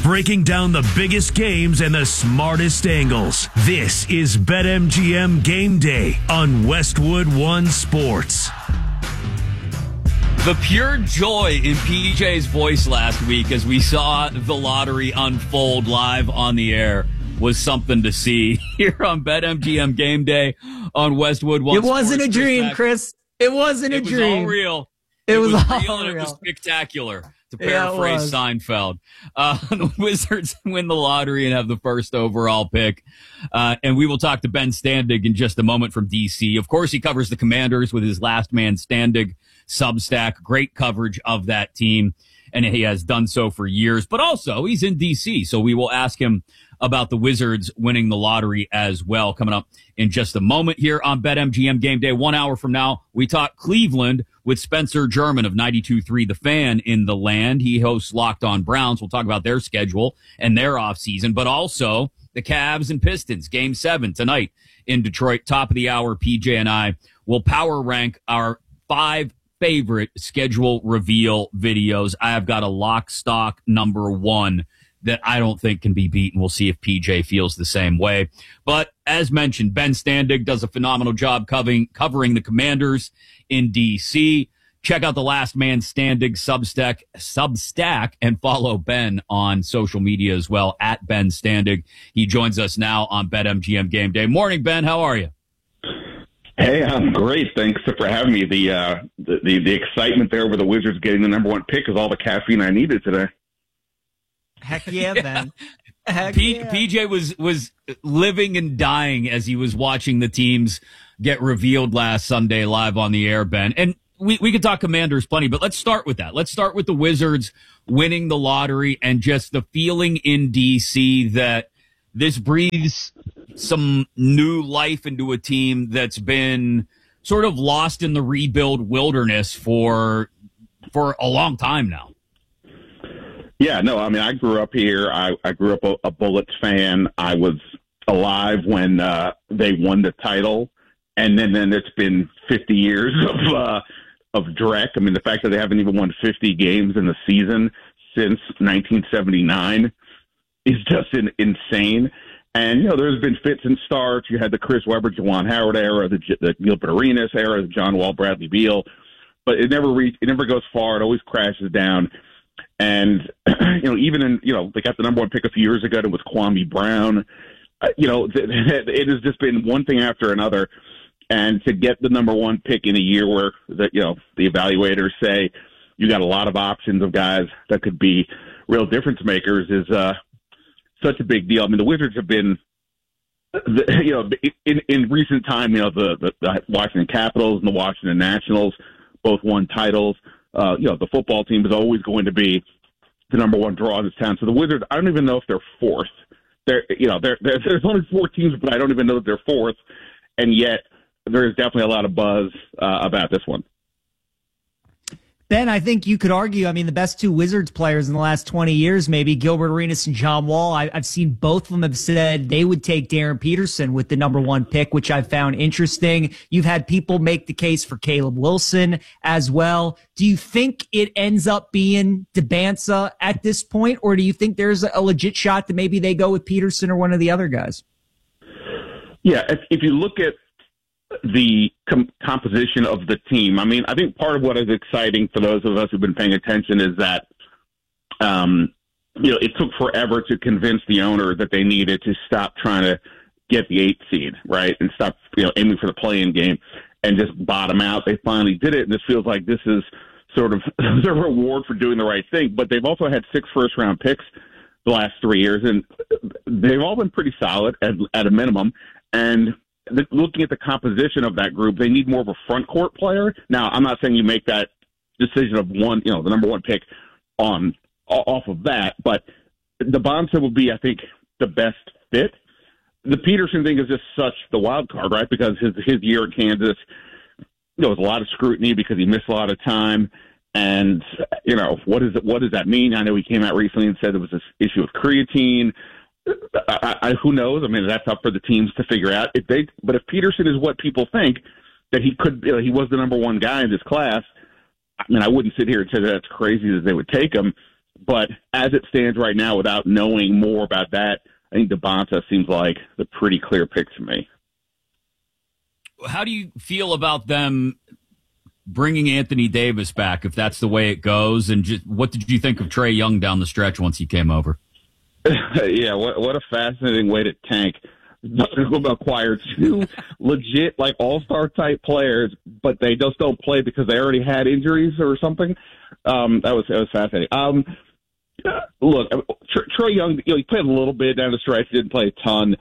breaking down the biggest games and the smartest angles. This is BetMGM Game Day on Westwood One Sports. The pure joy in PJ's voice last week as we saw the lottery unfold live on the air was something to see here on BetMGM Game Day on Westwood One Sports. It wasn't a dream, Chris. It wasn't a dream. It was all real. It was all real, and it was spectacular, to paraphrase Seinfeld. The Wizards win the lottery and have the first overall pick. And we will talk to Ben Standig in just a moment from D.C. Of course, he covers the Commanders with his Last Man Standig Substack. Great coverage of that team, and he has done so for years. But also, he's in D.C., so we will ask him about the Wizards winning the lottery as well, coming up in just a moment here on BetMGM Game Day. 1 hour from now, we talk Cleveland with Spencer German of 92.3 The Fan in the land. He hosts Locked On Browns. We'll talk about their schedule and their offseason, but also the Cavs and Pistons, Game 7 tonight in Detroit. Top of the hour, PJ and I will power rank our 5 favorite schedule reveal videos. I have got a lock, stock number 1 that I don't think can be beaten. We'll see if PJ feels the same way. But as mentioned, Ben Standig does a phenomenal job covering the Commanders in D.C. Check out the Last Man Standig Substack and follow Ben on social media as well, at Ben Standig. He joins us now on BetMGM Game Day. Morning, Ben. How are you? Hey, I'm great. Thanks for having me. The excitement there with the Wizards getting the number 1 pick is all the caffeine I needed today. Heck yeah, Ben. PJ was living and dying as he was watching the teams get revealed last Sunday live on the air, Ben. And we could talk Commanders plenty, but let's start with that. Let's start with the Wizards winning the lottery and just the feeling in D.C. that this breathes some new life into a team that's been sort of lost in the rebuild wilderness for a long time now. Yeah, no, I mean, I grew up here. I grew up a Bullets fan. I was alive when they won the title, and then it's been 50 years of dreck. I mean, the fact that they haven't even won 50 games in the season since 1979 is just insane. And, you know, there's been fits and starts. You had the Chris Webber, Juwan Howard era, the Gilbert Arenas era, the John Wall, Bradley Beal. But it never goes far. It always crashes down. And, you know, even in, you know, they got the number 1 pick a few years ago. It was Kwame Brown. You know, it has just been one thing after another. And to get the number 1 pick in a year where, the evaluators say you got a lot of options of guys that could be real difference makers is such a big deal. I mean, the Wizards have been, in recent time, you know, the Washington Capitals and the Washington Nationals both won titles. The football team is always going to be the number 1 draw in this town. So the Wizards, I don't even know if they're 4th. There's only 4 teams, but I don't even know if they're 4th. And yet there is definitely a lot of buzz about this one. Ben, I think you could argue, I mean, the best 2 Wizards players in the last 20 years, maybe Gilbert Arenas and John Wall. I've seen both of them have said they would take Darren Peterson with the number 1 pick, which I found interesting. You've had people make the case for Caleb Wilson as well. Do you think it ends up being Debanza at this point, or do you think there's a legit shot that maybe they go with Peterson or one of the other guys? Yeah, if you look at the composition of the team, I mean, I think part of what is exciting for those of us who've been paying attention is that, it took forever to convince the owner that they needed to stop trying to get the 8th seed, right, and stop, aiming for the play-in game and just bottom out. They finally did it, and this feels like this is sort of their reward for doing the right thing. But they've also had 6 first-round picks the last 3 years, and they've all been pretty solid at a minimum. And looking at the composition of that group, they need more of a front court player. Now, I'm not saying you make that decision of the number 1 pick off of that, but the Bonsa would be, I think, the best fit. The Peterson thing is just such the wild card, right? Because his year at Kansas, there was a lot of scrutiny because he missed a lot of time. And, what does that mean? I know he came out recently and said there was this issue of creatine. Who knows? I mean, that's up for the teams to figure out. But if Peterson is what people think, that he could, he was the number 1 guy in this class, I mean, I wouldn't sit here and say that's crazy that they would take him. But as it stands right now, without knowing more about that, I think Devonta seems like the pretty clear pick to me. How do you feel about them bringing Anthony Davis back, if that's the way it goes? And just, what did you think of Trae Young down the stretch once he came over? Yeah, what a fascinating way to tank. Acquire two legit, like, all-star type players, but they just don't play because they already had injuries or something. That was fascinating. Look, Trae Young, he played a little bit down the stretch. He didn't play a ton.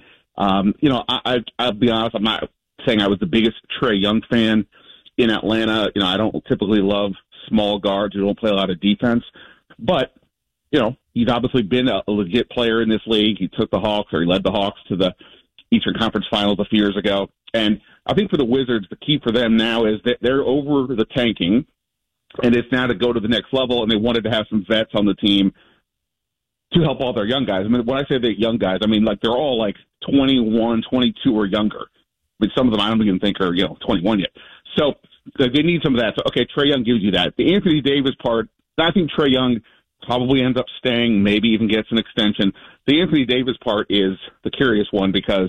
I'll be honest, I'm not saying I was the biggest Trae Young fan in Atlanta. I don't typically love small guards who don't play a lot of defense, but he's obviously been a legit player in this league. He took the Hawks, or he led the Hawks to the Eastern Conference Finals a few years ago. And I think for the Wizards, the key for them now is that they're over the tanking, and it's now to go to the next level, and they wanted to have some vets on the team to help all their young guys. I mean, when I say the young guys, I mean, like, they're all like 21, 22 or younger. I mean, some of them I don't even think are, 21 yet. So they need some of that. So, okay, Trae Young gives you that. The Anthony Davis part, I think Trae Young probably ends up staying, maybe even gets an extension. The Anthony Davis part is the curious one because,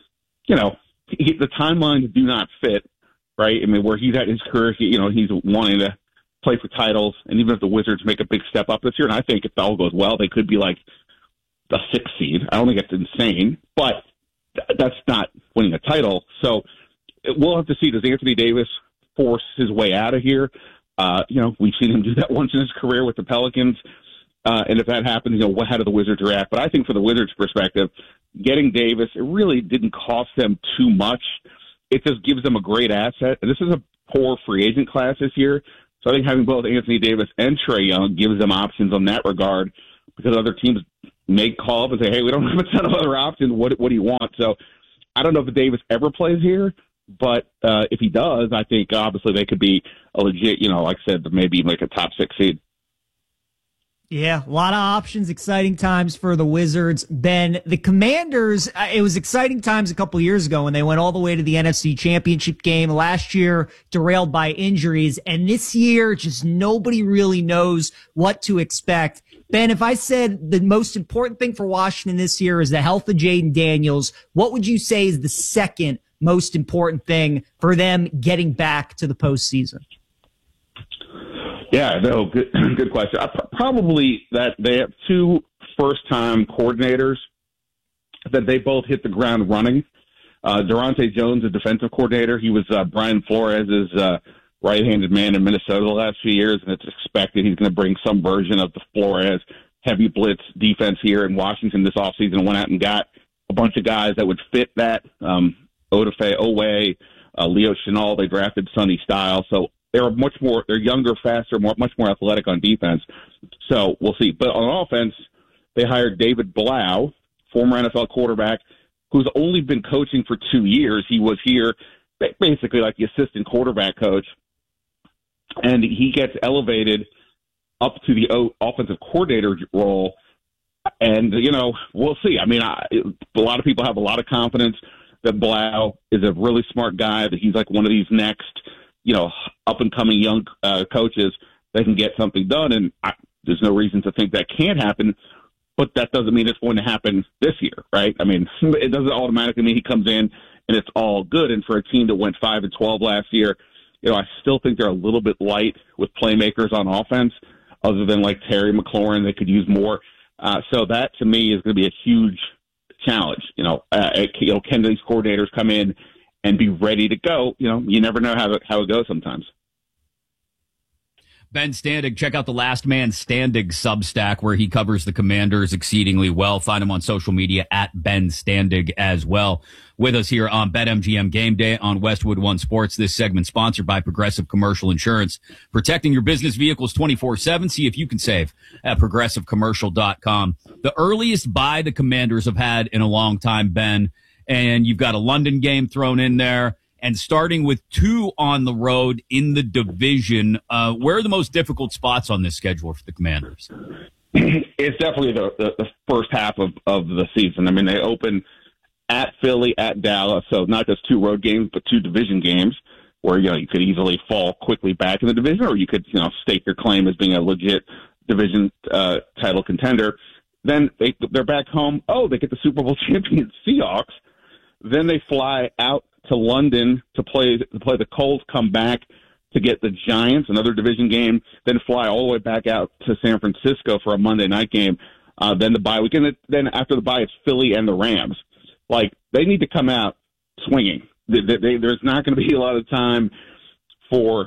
the timelines do not fit, right? I mean, where he's at in his career, he's wanting to play for titles, and even if the Wizards make a big step up this year, and I think if all goes well, they could be like the 6th seed. I don't think it's insane, but that's not winning a title. So we'll have to see. Does Anthony Davis force his way out of here? We've seen him do that once in his career with the Pelicans. And if that happens, how do the Wizards react? But I think for the Wizards' perspective, getting Davis, it really didn't cost them too much. It just gives them a great asset. And this is a poor free agent class this year. So I think having both Anthony Davis and Trae Young gives them options on that regard, because other teams may call up and say, hey, we don't have a ton of other options. What do you want? So I don't know if Davis ever plays here, but if he does, I think obviously they could be a legit, like I said, maybe like a top 6 seed. Yeah, a lot of options, exciting times for the Wizards. Ben, the Commanders, it was exciting times a couple years ago when they went all the way to the NFC Championship game. Last year, derailed by injuries. And this year, just nobody really knows what to expect. Ben, if I said the most important thing for Washington this year is the health of Jaden Daniels, what would you say is the second most important thing for them getting back to the postseason? Yeah, no, good question. Probably that they have two first-time coordinators that they both hit the ground running. Durante Jones, a defensive coordinator, he was Brian Flores' right-handed man in Minnesota the last few years, and it's expected he's going to bring some version of the Flores heavy blitz defense here in Washington this offseason, and went out and got a bunch of guys that would fit that. Odafe Owe, Leo Chenal, they drafted Sonny Styles, so they're younger, faster, much more athletic on defense. So we'll see. But on offense, they hired David Blau, former NFL quarterback, who's only been coaching for 2 years. He was here basically like the assistant quarterback coach, and he gets elevated up to the offensive coordinator role. And, we'll see. I mean, a lot of people have a lot of confidence that Blau is a really smart guy, that he's like one of these next up-and-coming young coaches that can get something done, and there's no reason to think that can't happen, but that doesn't mean it's going to happen this year, right? I mean, it doesn't automatically mean he comes in and it's all good, and for a team that went 5-12 last year, I still think they're a little bit light with playmakers on offense, other than like Terry McLaurin. They could use more. So that, to me, is going to be a huge challenge. Can these coordinators come in and be ready to go? You never know how it goes sometimes. Ben Standig, check out the Last Man Standig Substack, where he covers the Commanders exceedingly well. Find him on social media at Ben Standig as well. With us here on BetMGM Game Day on Westwood One Sports. This segment sponsored by Progressive Commercial Insurance, protecting your business vehicles 24/7. See if you can save at progressivecommercial.com. The earliest bye the Commanders have had in a long time, Ben, and you've got a London game thrown in there, and starting with 2 on the road in the division. Where are the most difficult spots on this schedule for the Commanders? It's definitely the first half of the season. I mean, they open at Philly, at Dallas, so not just 2 road games, but 2 division games where, you could easily fall quickly back in the division, or you could, stake your claim as being a legit division title contender. Then they're back home. Oh, they get the Super Bowl champion Seahawks. Then they fly out to London to play the Colts, come back to get the Giants, another division game, then fly all the way back out to San Francisco for a Monday night game. Then the bye week. And then after the bye, it's Philly and the Rams. Like, they need to come out swinging. There's not going to be a lot of time for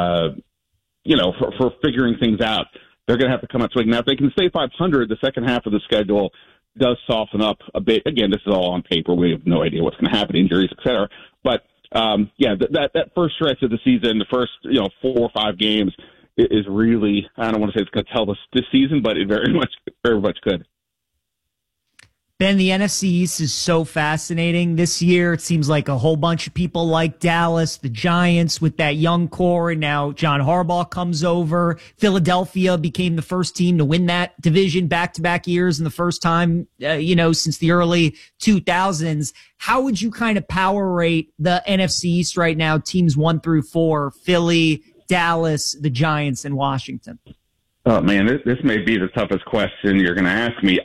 figuring things out. They're going to have to come out swinging. Now, if they can stay 500, the second half of the schedule does soften up a bit. Again, this is all on paper. We have no idea what's going to happen, injuries, et cetera. But, that first stretch of the season, the first 4 or 5 games is really, I don't want to say it's going to tell us this season, but it very much could. Ben, the NFC East is so fascinating this year. It seems like a whole bunch of people like Dallas, the Giants with that young core, and now John Harbaugh comes over. Philadelphia became the first team to win that division back-to-back years and the first time, since the early 2000s. How would you kind of power rate the NFC East right now, teams 1 through 4, Philly, Dallas, the Giants, and Washington? Oh, man, this may be the toughest question you're going to ask me.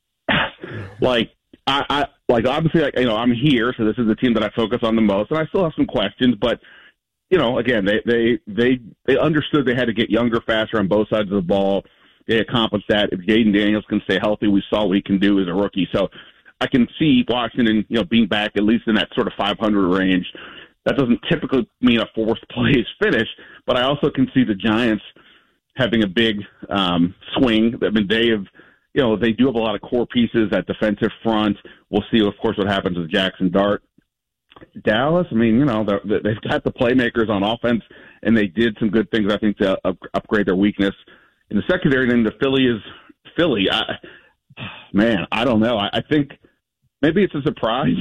Obviously, I'm here, so this is the team that I focus on the most, and I still have some questions, but, again, they understood they had to get younger faster on both sides of the ball. They accomplished that. If Jaden Daniels can stay healthy, we saw what he can do as a rookie. So I can see Washington, being back at least in that sort of 500 range. That doesn't typically mean a fourth place finish, but I also can see the Giants having a big swing. I mean, they do have a lot of core pieces at defensive front. We'll see, of course, what happens with Jackson Dart. Dallas, I mean, they've got the playmakers on offense, and they did some good things, I think, to upgrade their weakness in the secondary. And then the Philly is Philly. I don't know. I think maybe it's a surprise